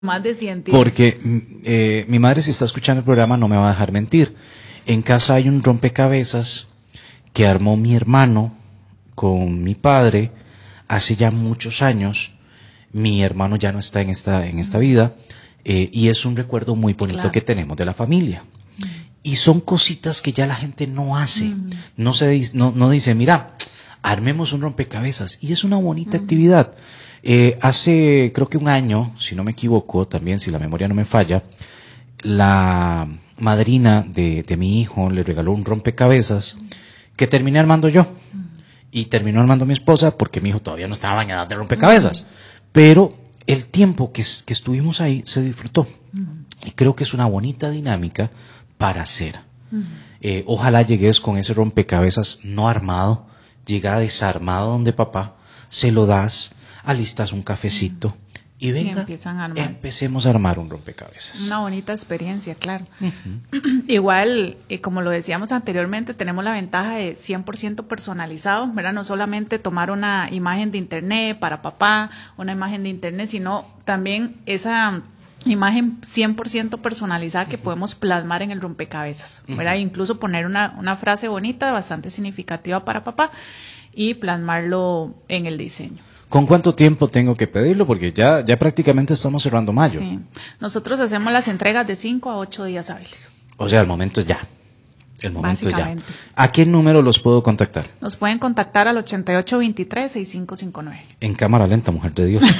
Más de 100 tiros. Porque mi madre, si está escuchando el programa, no me va a dejar mentir. En casa hay un rompecabezas que armó mi hermano con mi padre hace ya muchos años. Mi hermano ya no está en esta vida, y es un recuerdo muy bonito que tenemos de la familia. Y son cositas que ya la gente no hace. No dice, mira, armemos un rompecabezas. Y es una bonita actividad. Hace creo que un año, si no me equivoco, también si la memoria no me falla, la madrina de mi hijo le regaló un rompecabezas que terminé armando yo. Y terminó armando mi esposa porque mi hijo todavía no estaba bañado de rompecabezas. Pero el tiempo que estuvimos ahí se disfrutó. Y creo que es una bonita dinámica para hacer. Ojalá llegues con ese rompecabezas no armado, llega desarmado donde papá, se lo das, alistas un cafecito y venga, empecemos a armar un rompecabezas. Una bonita experiencia, claro. Igual, como lo decíamos anteriormente, tenemos la ventaja de 100% personalizado, ¿verdad? No solamente tomar una imagen de internet para papá, una imagen de internet, sino también esa imagen 100% personalizada que podemos plasmar en el rompecabezas, ¿verdad? Incluso poner una frase bonita, bastante significativa para papá y plasmarlo en el diseño. ¿Con cuánto tiempo tengo que pedirlo? Porque ya prácticamente estamos cerrando mayo. Sí. Nosotros hacemos las entregas de 5 a 8 días hábiles. O sea, el momento es ya. El momento es ya. ¿A qué número los puedo contactar? Nos pueden contactar al 8823-6559. En cámara lenta, mujer de Dios.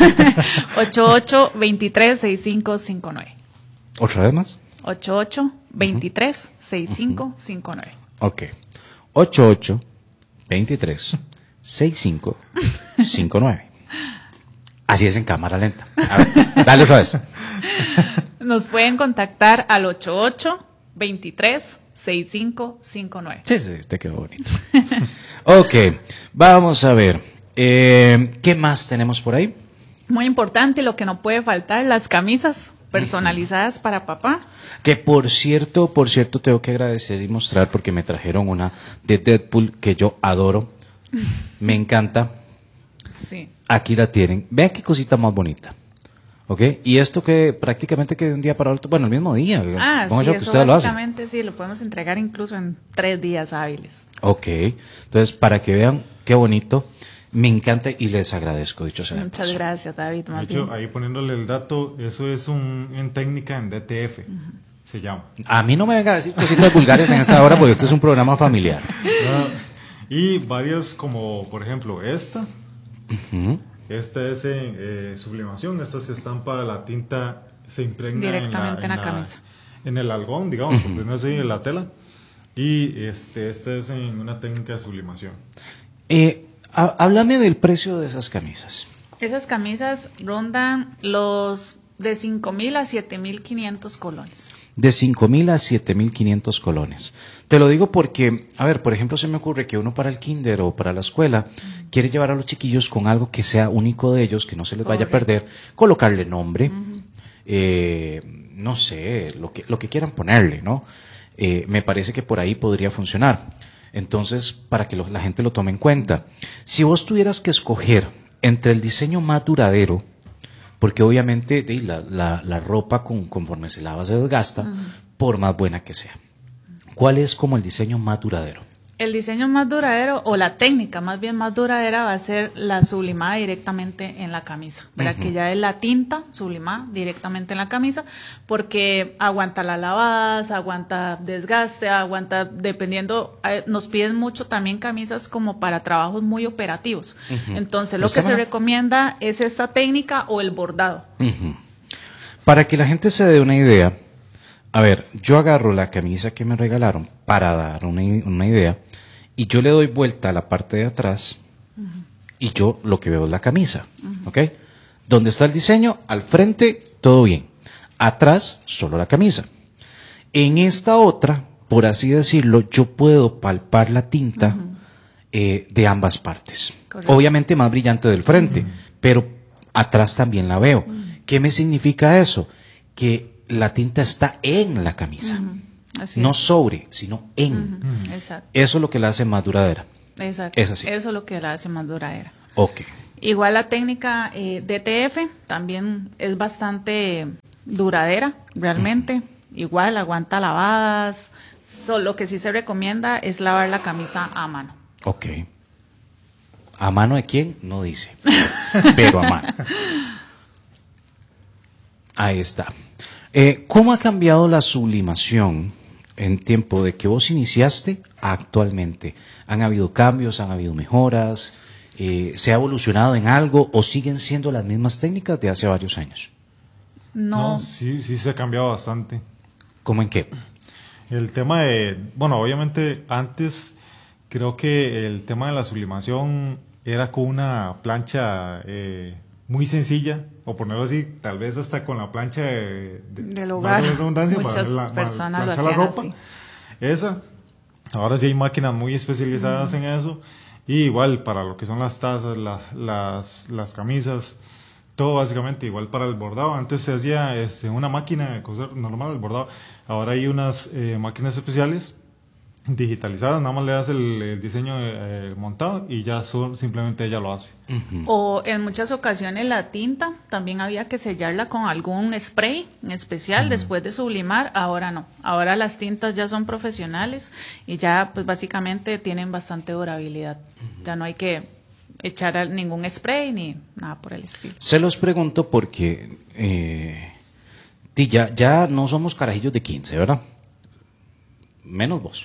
8823-6559. ¿Otra vez más? 8823-6559. Ok. 8823-6559. Así es en cámara lenta. A ver, dale otra vez. Nos pueden contactar al 8823-6559. Sí, te quedó bonito. Ok, vamos a ver. ¿Qué más tenemos por ahí? Muy importante, lo que no puede faltar, las camisas personalizadas para papá. Que por cierto, tengo que agradecer y mostrar porque me trajeron una de Deadpool que yo adoro. Me encanta. Sí. Aquí la tienen. Vean qué cosita más bonita. ¿Ok? Y esto que prácticamente que de un día para otro, bueno, el mismo día. Supongo yo que ustedes lo hacen. Básicamente sí, lo podemos entregar incluso en 3 días hábiles. Ok. Entonces, para que vean qué bonito, me encanta y les agradezco, dicho sea. Muchas gracias, David. De hecho, ahí poniéndole el dato, eso es en técnica en DTF, se llama. A mí no me venga a decir cositas vulgares en esta hora porque este es un programa familiar. Y varias como, por ejemplo, esta. Esta es en sublimación, esta se estampa, la tinta se impregna directamente en la camisa. En el algodón, digamos, porque no es en la tela. Y esta es en una técnica de sublimación. Háblame del precio de esas camisas. Esas camisas rondan los de 5,000 a 7,500 colones. De 5,000 a 7,500 colones. Te lo digo porque, a ver, por ejemplo, se me ocurre que uno para el kinder o para la escuela quiere llevar a los chiquillos con algo que sea único de ellos, que no se les vaya a perder, colocarle nombre, no sé, lo que quieran ponerle, ¿no? Me parece que por ahí podría funcionar. Entonces, para que la gente lo tome en cuenta. Si vos tuvieras que escoger entre el diseño más duradero, porque obviamente la ropa conforme se lava se desgasta, por más buena que sea. ¿Cuál es como el diseño más duradero? El diseño más duradero, o la técnica más bien más duradera, va a ser la sublimada directamente en la camisa, ¿verdad? Que ya es la tinta sublimada directamente en la camisa, porque aguanta las lavadas, aguanta desgaste, aguanta, dependiendo, nos piden mucho también camisas como para trabajos muy operativos. Entonces, lo que se recomienda es esta técnica o el bordado. Para que la gente se dé una idea, a ver, yo agarro la camisa que me regalaron para dar una idea y yo le doy vuelta a la parte de atrás y yo lo que veo es la camisa, ¿ok? Donde está el diseño, al frente, todo bien. Atrás, solo la camisa. En esta otra, por así decirlo, yo puedo palpar la tinta de ambas partes. Correcto. Obviamente más brillante del frente, pero atrás también la veo. ¿Qué me significa eso? Que la tinta está en la camisa. No sobre, sino en. Exacto. Eso es lo que la hace más duradera. Exacto. Es así. Eso es lo que la hace más duradera. Ok. Igual la técnica DTF también es bastante duradera, realmente. Igual aguanta lavadas. Lo que sí se recomienda es lavar la camisa a mano. Ok. ¿A mano de quién? No dice. Pero a mano. Ahí está. ¿Cómo ha cambiado la sublimación en tiempo de que vos iniciaste a actualmente? ¿Han habido cambios? ¿Han habido mejoras? ¿Se ha evolucionado en algo o siguen siendo las mismas técnicas de hace varios años? No, sí se ha cambiado bastante. ¿Cómo en qué? El tema bueno, obviamente antes creo que el tema de la sublimación era con una plancha muy sencilla, o ponerlo así, tal vez hasta con la plancha del hogar. Muchas personas lo hacían así. Esa. Ahora sí hay máquinas muy especializadas en eso. Y igual para lo que son las tazas, las camisas, todo básicamente igual para el bordado. Antes se hacía una máquina de coser normal, el bordado. Ahora hay unas máquinas especiales digitalizadas, nada más le das el diseño montado y ya simplemente ella lo hace. Uh-huh. O en muchas ocasiones la tinta también había que sellarla con algún spray en especial después de sublimar. Ahora no, ahora las tintas ya son profesionales y ya pues básicamente tienen bastante durabilidad. Ya no hay que echar ningún spray ni nada por el estilo. Se los pregunto porque ya no somos carajillos de 15, ¿verdad? Menos vos.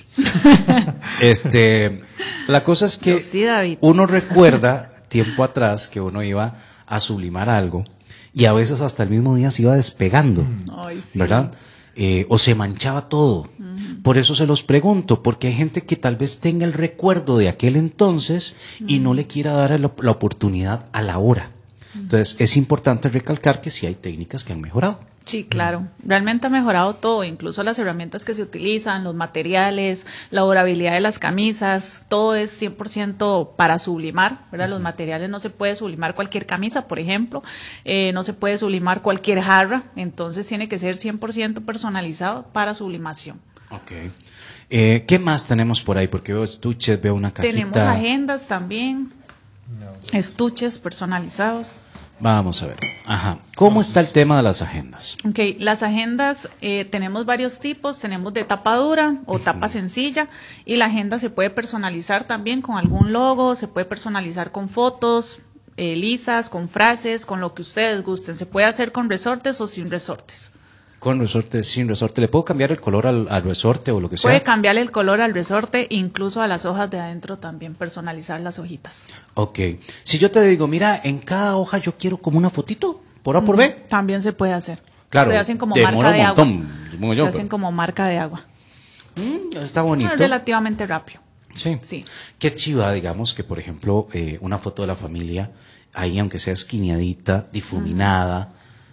La cosa es que sí, David. Uno recuerda tiempo atrás que uno iba a sublimar algo y a veces hasta el mismo día se iba despegando, Ay, sí. ¿verdad? O se manchaba todo. Por eso se los pregunto, porque hay gente que tal vez tenga el recuerdo de aquel entonces y no le quiera dar la oportunidad a la hora. Entonces es importante recalcar que sí hay técnicas que han mejorado. Sí, claro. Realmente ha mejorado todo, incluso las herramientas que se utilizan, los materiales, la durabilidad de las camisas, todo es 100% para sublimar, ¿verdad? Los materiales no se puede sublimar cualquier camisa, por ejemplo, no se puede sublimar cualquier jarra, entonces tiene que ser 100% personalizado para sublimación. Ok. ¿Qué más tenemos por ahí? Porque veo estuches, veo una cajita. Tenemos agendas también, estuches personalizados. Vamos a ver. Ajá. ¿Cómo está el tema de las agendas? Ok, las agendas tenemos varios tipos, tenemos de tapa dura o tapa sencilla y la agenda se puede personalizar también con algún logo, se puede personalizar con fotos lisas, con frases, con lo que ustedes gusten. Se puede hacer con resortes o sin resortes. Con resorte, sin resorte. ¿Le puedo cambiar el color al resorte o lo que sea? Puede cambiarle el color al resorte, incluso a las hojas de adentro también, personalizar las hojitas. Ok. Si yo te digo, mira, en cada hoja yo quiero como una fotito, por A por B. También se puede hacer. Claro, se hacen como marca de agua. Se hacen como marca de agua. Está bonito. Es relativamente rápido. Sí. Qué chiva, digamos, que por ejemplo, una foto de la familia, ahí aunque sea esquineadita, difuminada,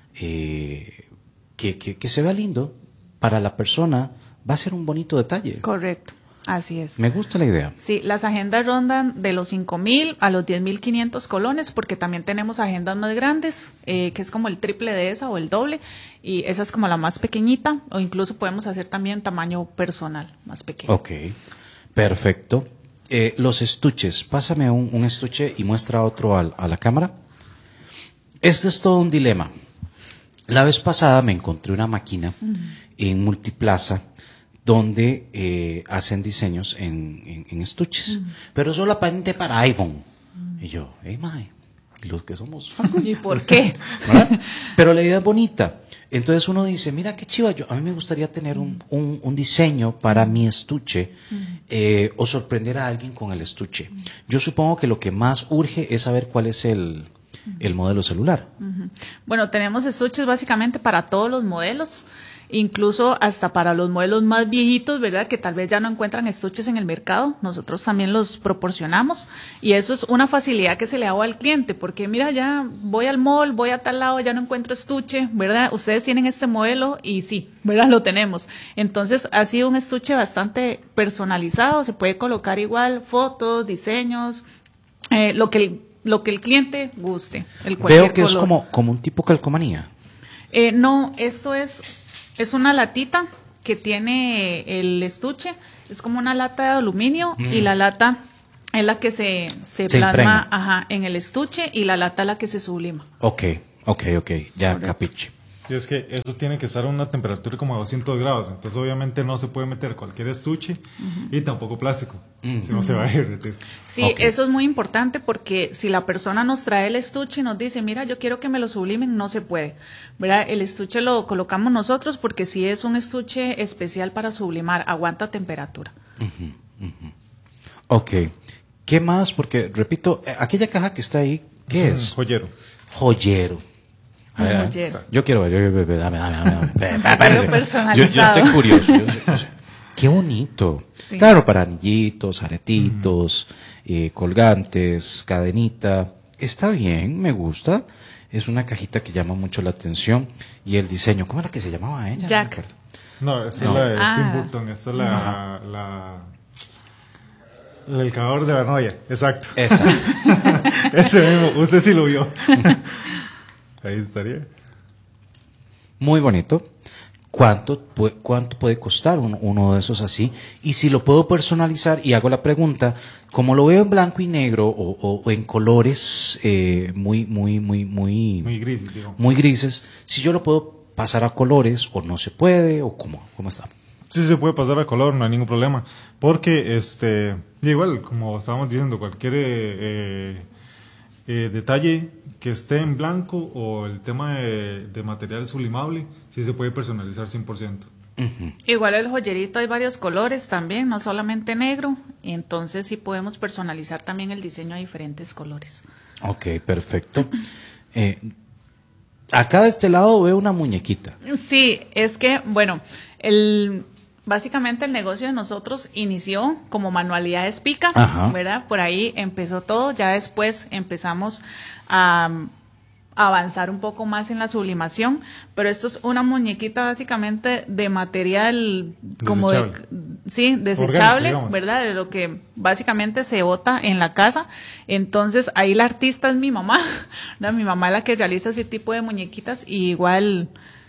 que se vea lindo para la persona, va a ser un bonito detalle. Correcto, así es. Me gusta la idea. Sí, las agendas rondan de los 5,000 a los 10,500 colones, porque también tenemos agendas más grandes, que es como el triple de esa o el doble, y esa es como la más pequeñita, o incluso podemos hacer también tamaño personal, más pequeño. Ok, perfecto. Los estuches, pásame un estuche y muestra otro a la cámara. Este es todo un dilema. La vez pasada me encontré una máquina en Multiplaza donde hacen diseños en estuches, pero solamente para iPhone. Y yo, mae, los que somos. ¿Y por qué? ¿Verdad? Pero la idea es bonita. Entonces uno dice, mira qué chiva, a mí me gustaría tener un diseño para mi estuche o sorprender a alguien con el estuche. Yo supongo que lo que más urge es saber cuál es el modelo celular. Bueno, tenemos estuches básicamente para todos los modelos, incluso hasta para los modelos más viejitos, ¿verdad? Que tal vez ya no encuentran estuches en el mercado. Nosotros también los proporcionamos y eso es una facilidad que se le da al cliente, porque mira, ya voy al mall, voy a tal lado, ya no encuentro estuche, ¿verdad? Ustedes tienen este modelo y sí, ¿verdad? Lo tenemos. Entonces ha sido un estuche bastante personalizado, se puede colocar igual fotos, diseños, lo que el cliente guste. Veo que color. Es como un tipo calcomanía. No, esto es una latita que tiene el estuche, es como una lata de aluminio y la lata Es la que se impregna. plasma en el estuche y la lata es la que se sublima. Ok, ya capiche. Y es que eso tiene que estar a una temperatura como a 200 grados, entonces obviamente no se puede meter cualquier estuche y tampoco plástico, si no se va a derretir. Sí, Ok. eso es muy importante porque si la persona nos trae el estuche y nos dice, mira, yo quiero que me lo sublimen, no se puede, ¿verdad? El estuche lo colocamos nosotros porque si es un estuche especial para sublimar, aguanta temperatura. Ok, ¿qué más? Porque, repito, aquella caja que está ahí, ¿qué es? Joyero. Joyero. A ver, Joyero. yo quiero ver, dame. Joyero personalizado. Yo estoy curioso. Qué bonito. Sí. Claro, para anillitos, aretitos, colgantes, cadenita. Está bien, me gusta. Es una cajita que llama mucho la atención. Y el diseño, ¿cómo era que se llamaba ella? Jack. No me acuerdo. No, esa No. es la de Ah. Tim Burton, esta es el cazador de la novia, exacto. Exacto. Ese mismo, usted sí lo vio. Ahí estaría. Muy bonito. ¿Cuánto puede costar uno de esos así? Y si lo puedo personalizar, y hago la pregunta, como lo veo en blanco y negro o en colores muy Muy gris, digo. muy grises, si yo lo puedo pasar a colores o no se puede o cómo está. Sí se puede pasar a color, no hay ningún problema. Porque, igual, como estábamos diciendo, cualquier detalle que esté en blanco o el tema de material sublimable, sí se puede personalizar 100%. Igual el joyerito hay varios colores también, no solamente negro, y entonces sí podemos personalizar también el diseño a diferentes colores. Ok, perfecto. Acá de este lado veo una muñequita. Sí, es que, bueno, básicamente el negocio de nosotros inició como Manualidades Pica, Ajá. ¿verdad? Por ahí empezó todo, ya después empezamos a avanzar un poco más en la sublimación, pero esto es una muñequita básicamente de material como desechable, digamos. ¿verdad? De lo que básicamente se bota en la casa. Entonces ahí la artista es mi mamá, ¿verdad? Mi mamá es la que realiza ese tipo de muñequitas y igual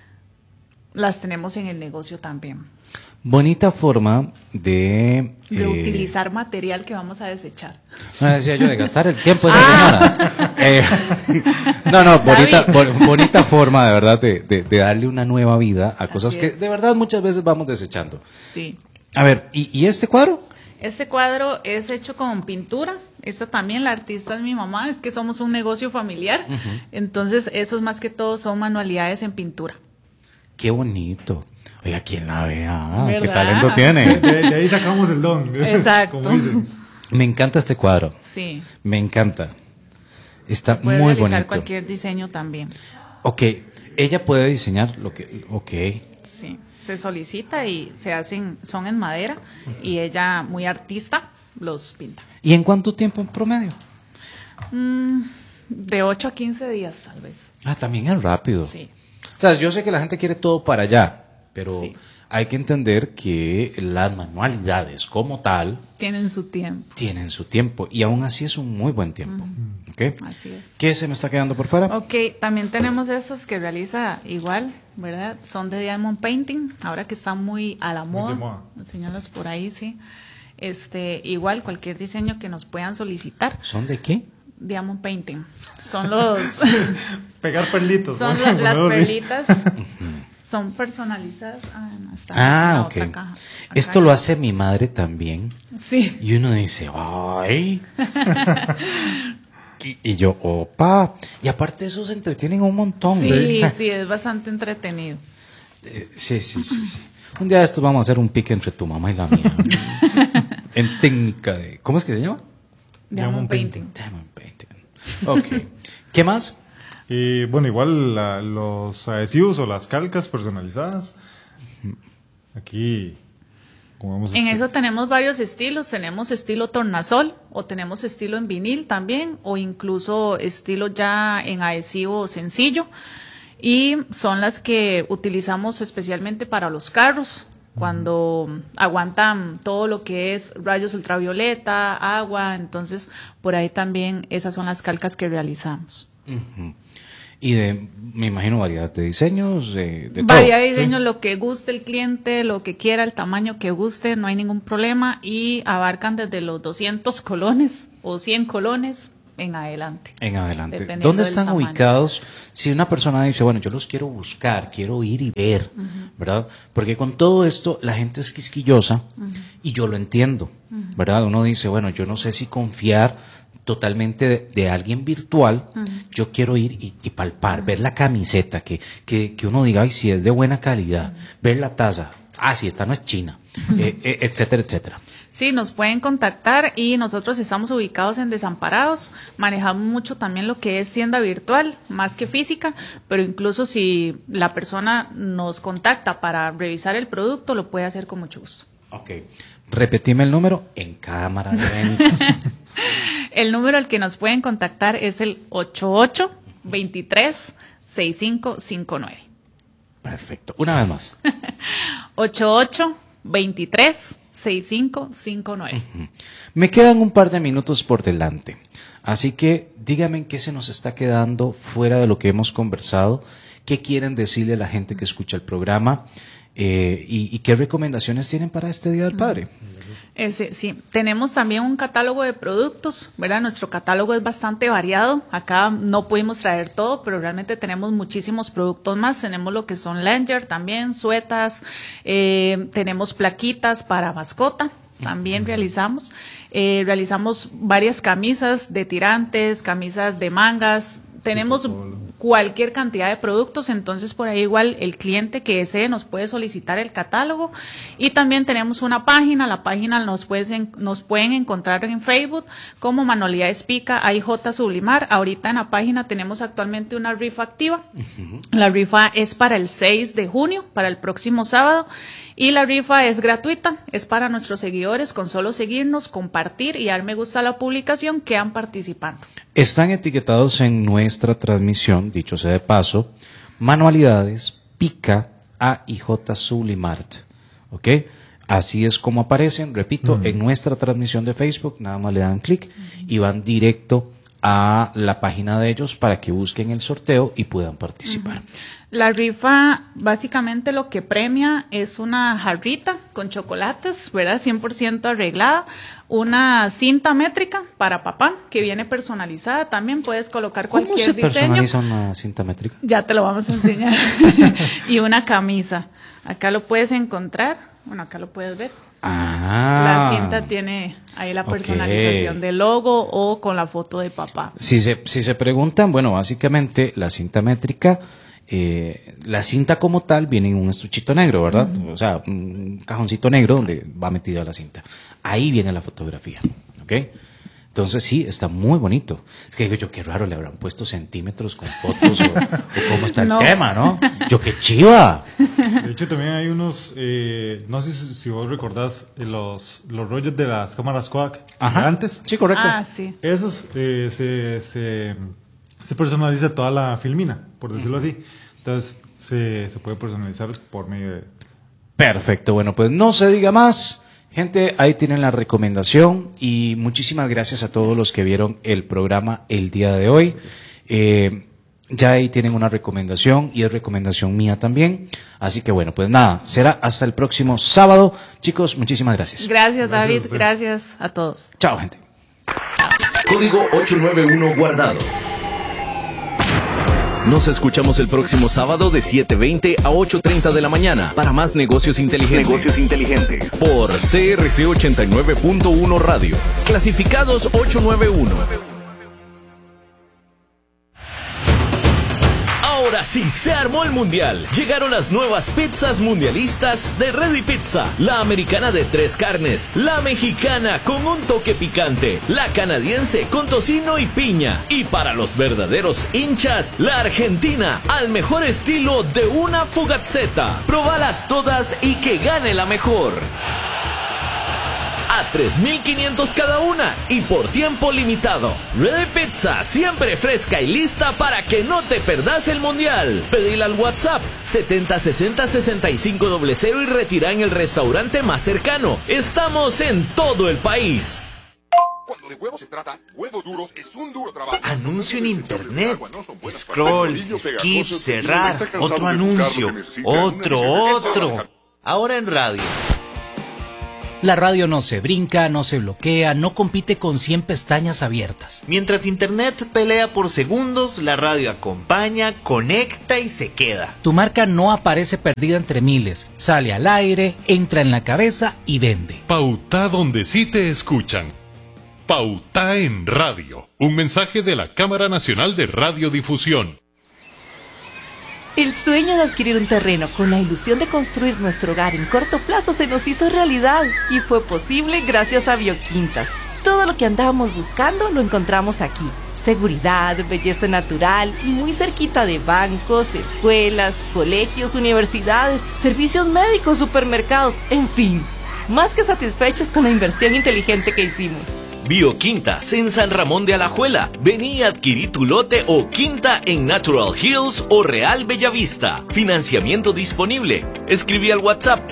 las tenemos en el negocio también. Bonita forma de utilizar material que vamos a desechar. No decía yo de gastar el tiempo de esa señora. Bonita forma de verdad de darle una nueva vida a cosas Así que es. de verdad muchas veces vamos desechando. Sí. A ver, ¿y este cuadro? Este cuadro es hecho con pintura. Esta también, la artista es mi mamá. Es que somos un negocio familiar. Entonces, esos más que todo son manualidades en pintura. Qué bonito. Oiga, ¿quién la vea? ¿Qué ¿Verdad? talento tiene? De ahí sacamos el don. Exacto. Como dicen. Me encanta este cuadro. Sí. Me encanta. Está Puede muy realizar bonito. cualquier diseño también. Ok, ella puede diseñar lo que... Ok. Sí. Se solicita y son en madera. Y ella, muy artista, los pinta. ¿Y en cuánto tiempo en promedio? De 8 a 15 días, tal vez. Ah, también es rápido. Sí. O sea, yo sé que la gente quiere todo para allá, pero Sí. hay que entender que las manualidades como tal Tienen su tiempo. tienen su tiempo y aún así es un muy buen tiempo. ¿Ok? Así es. ¿Qué se me está quedando por fuera? Ok, también tenemos estos que realiza igual, ¿verdad? Son de diamond painting, ahora que están muy a la Muy de moda. moda. Enseñarlos por ahí, sí. Igual cualquier diseño que nos puedan solicitar. ¿Son de qué? Diamond painting. Son los Pegar perlitos. son ¿no? las Ponerlo así. perlitas. Son personalizadas. Ah, no, está en la Ok. otra caja. Acá Esto lo ya. hace mi madre también. Sí. Y uno dice, ¡ay! y yo, ¡opa! Y aparte esos se entretienen un montón. Sí, O sea, sí, es bastante entretenido. Sí. Un día de estos vamos a hacer un pique entre tu mamá y la mía. En técnica de... ¿Cómo es que se llama? Diamond Diamond painting. Diamond painting. Ok. ¿Qué más? Y bueno, igual los adhesivos o las calcas personalizadas. Aquí, como vemos. En eso tenemos varios estilos, tenemos estilo tornasol o tenemos estilo en vinil también o incluso estilo ya en adhesivo sencillo y son las que utilizamos especialmente para los carros cuando aguantan todo lo que es rayos ultravioleta, agua, entonces por ahí también esas son las calcas que realizamos. Y me imagino, variedad de diseños, de variedad todo. de diseños, lo que guste el cliente, lo que quiera, el tamaño que guste, no hay ningún problema. Y abarcan desde los 200 colones o 100 colones en adelante. En adelante. ¿Dónde están ubicados? Si una persona dice, bueno, yo los quiero buscar, quiero ir y ver, ¿verdad? Porque con todo esto la gente es quisquillosa y yo lo entiendo, ¿verdad? Uno dice, bueno, yo no sé si confiar totalmente de alguien virtual. Yo quiero ir y palpar, ver la camiseta, que uno diga, ay, si es de buena calidad, ver la taza, si esta no es china, etcétera, etcétera. Sí, nos pueden contactar y nosotros estamos ubicados en Desamparados. Manejamos mucho también lo que es tienda virtual, más que física, pero incluso si la persona nos contacta para revisar el producto, lo puede hacer con mucho gusto. Ok. Repetime el número en cámara lenta. El número al que nos pueden contactar es el 88-23-6559. Perfecto. Una vez más. 88-23-6559. Me quedan un par de minutos por delante, así que díganme en qué se nos está quedando fuera de lo que hemos conversado, qué quieren decirle a la gente que escucha el programa y qué recomendaciones tienen para este Día del Padre. Sí, tenemos también un catálogo de productos, ¿verdad? Nuestro catálogo es bastante variado. Acá no pudimos traer todo, pero realmente tenemos muchísimos productos más. Tenemos lo que son lanyard también, suetas, tenemos plaquitas para mascota. También realizamos varias camisas de tirantes, camisas de mangas. Tenemos cualquier cantidad de productos, entonces por ahí igual el cliente que desee nos puede solicitar el catálogo. Y también tenemos una página, la página nos pueden encontrar en Facebook como Manualidades Pica, AIJ Sublimar. Ahorita en la página tenemos actualmente una rifa activa. La rifa es para el 6 de junio, para el próximo sábado, y la rifa es gratuita, es para nuestros seguidores. Con solo seguirnos, compartir y dar me gusta a la publicación, quedan participando. Están etiquetados en nuestra transmisión, dicho sea de paso, Manualidades Pica AIJ Sublimart. ¿Ok? Así es como aparecen, repito, en nuestra transmisión de Facebook. Nada más le dan clic y van directo a la página de ellos para que busquen el sorteo y puedan participar. La rifa básicamente lo que premia es una jarrita con chocolates, ¿verdad? 100% arreglada, una cinta métrica para papá que viene personalizada, también puedes colocar cualquier diseño. ¿Cómo se personaliza una cinta métrica? Ya te lo vamos a enseñar. Y una camisa, acá lo puedes encontrar, bueno, acá lo puedes ver. La cinta tiene ahí la personalización del logo o con la foto de papá. Si se preguntan, bueno, básicamente la cinta métrica, la cinta como tal viene en un estuchito negro, ¿verdad? O sea, un cajoncito negro donde va metida la cinta. Ahí viene la fotografía, ¿ok? Entonces sí, está muy bonito. Es que digo yo, qué raro, le habrán puesto centímetros con fotos o cómo está el tema, ¿no? Yo, qué chiva. De hecho, también hay unos, no sé si vos recordás los rollos de las cámaras Kodak de antes. Sí, correcto. Sí. Esos se personaliza toda la filmina, por decirlo así. Entonces se puede personalizar por medio de... Perfecto, bueno, pues no se diga más. Gente, ahí tienen la recomendación y muchísimas gracias a todos los que vieron el programa el día de hoy. Ya ahí tienen una recomendación y es recomendación mía también. Así que bueno, pues nada, será hasta el próximo sábado. Chicos, muchísimas gracias. Gracias, David. Gracias a todos. Chao, gente. Código 891 guardado. Nos escuchamos el próximo sábado de 7:20 a 8:30 de la mañana para más negocios inteligentes. Por CRC 89.1 Radio. Clasificados 891. Ahora sí se armó el mundial. Llegaron las nuevas pizzas mundialistas de Ready Pizza. La americana de 3 carnes, la mexicana con un toque picante, la canadiense con tocino y piña. Y para los verdaderos hinchas, la argentina al mejor estilo de una fogazzeta. Probalas todas y que gane la mejor. A 3,500 cada una y por tiempo limitado. Ready Pizza, siempre fresca y lista para que no te perdas el mundial. Pedila al WhatsApp 7060-6500 y retira en el restaurante más cercano. Estamos en todo el país. cuando de huevos se trata, Huevos Duros es un duro trabajo. Anuncio en internet. Scroll, skip, cerrar. Otro anuncio. Otro. Ahora en radio. La radio no se brinca, no se bloquea, no compite con 100 pestañas abiertas. Mientras internet pelea por segundos, la radio acompaña, conecta y se queda. Tu marca no aparece perdida entre miles, sale al aire, entra en la cabeza y vende. Pauta donde sí te escuchan. Pauta en radio. Un mensaje de la Cámara Nacional de Radiodifusión. El sueño de adquirir un terreno con la ilusión de construir nuestro hogar en corto plazo se nos hizo realidad y fue posible gracias a Bioquintas. Todo lo que andábamos buscando lo encontramos aquí. Seguridad, belleza natural y muy cerquita de bancos, escuelas, colegios, universidades, servicios médicos, supermercados, en fin. Más que satisfechos con la inversión inteligente que hicimos. Bioquintas en San Ramón de Alajuela. Vení a adquirir tu lote o quinta en Natural Hills o Real Bellavista. Financiamiento disponible. Escribí al WhatsApp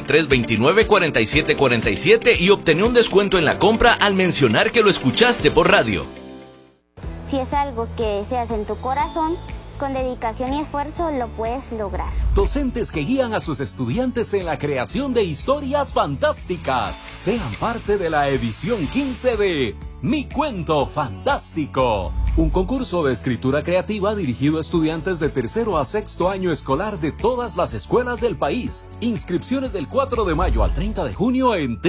8329-4747 y obtené un descuento en la compra al mencionar que lo escuchaste por radio. Si es algo que deseas en tu corazón, con dedicación y esfuerzo lo puedes lograr. Docentes que guían a sus estudiantes en la creación de historias fantásticas. Sean parte de la edición 15 de Mi Cuento Fantástico. Un concurso de escritura creativa dirigido a estudiantes de 3º a 6º año escolar de todas las escuelas del país. Inscripciones del 4 de mayo al 30 de junio en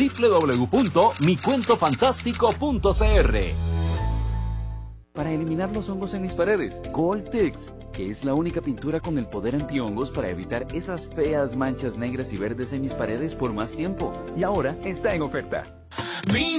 www.micuentofantástico.cr. Para eliminar los hongos en mis paredes, Goldtex, que es la única pintura con el poder antihongos para evitar esas feas manchas negras y verdes en mis paredes por más tiempo. Y ahora está en oferta.